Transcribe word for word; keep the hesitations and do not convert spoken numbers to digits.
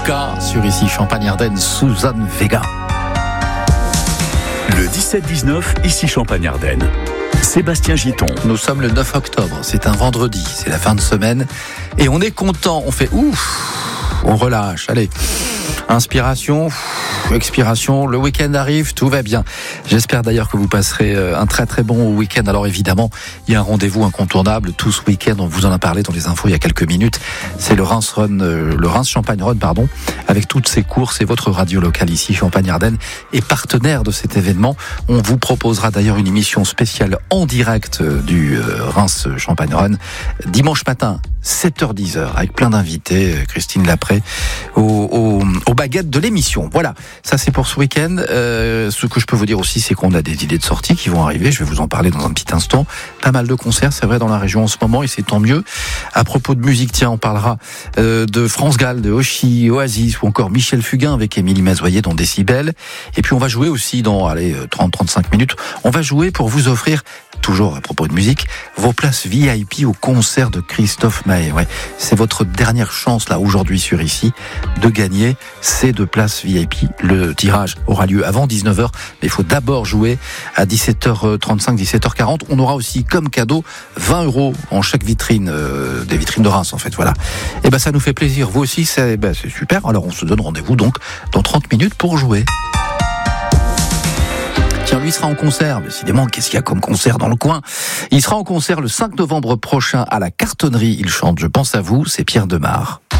Luca sur ici Champagne-Ardenne, Suzanne Vega. Le dix-sept dix-neuf, ici Champagne-Ardenne. Sébastien Giton. Nous sommes le neuf octobre, c'est un vendredi, c'est la fin de semaine et on est content, on fait ouf, on relâche, allez, inspiration, expiration, le week-end arrive, tout va bien. J'espère d'ailleurs que vous passerez un très très bon week-end. Alors évidemment, il y a un rendez-vous incontournable tout ce week-end, on vous en a parlé dans les infos il y a quelques minutes, c'est le Reims Run, euh, le Reims Champagne Run, pardon, avec toutes ses courses et votre radio locale ici, Champagne-Ardenne, est partenaire de cet événement. On vous proposera d'ailleurs une émission spéciale en direct du euh, Reims Champagne Run, dimanche matin, sept heures dix heures, avec plein d'invités, Christine Lapré, aux, aux, aux baguettes de l'émission. Voilà, ça c'est pour ce week-end. Euh, ce que je peux vous dire aussi, c'est qu'on a des idées de sortie qui vont arriver, je vais vous en parler dans un petit instant. Pas mal de concerts, c'est vrai, dans la région en ce moment, et c'est tant mieux. À propos de musique, tiens, on parlera euh, de France Gall, de Oshi, Oasis, ou encore Michel Fugain avec Émilie Mazoyer dans Décibel. Et puis on va jouer aussi dans, allez, trente à trente-cinq minutes, on va jouer pour vous offrir, toujours à propos de musique, vos places V I P au concert de Christophe Maé. Ouais, c'est votre dernière chance là aujourd'hui sur ici de gagner ces deux places V I P. Le tirage aura lieu avant dix-neuf heures, mais il faut d'abord jouer à dix-sept heures trente-cinq, dix-sept heures quarante. On aura aussi comme cadeau vingt euros en chaque vitrine, euh, des vitrines de Reims en fait. Voilà. Et ben ça nous fait plaisir. Vous aussi, c'est, ben, c'est super. Alors on se donne rendez-vous donc dans trente minutes pour jouer. Tiens, lui sera en concert, décidément, qu'est-ce qu'il y a comme concert dans le coin ? Il sera en concert le cinq novembre prochain à la Cartonnerie. Il chante « Je pense à vous », c'est Pierre Demar.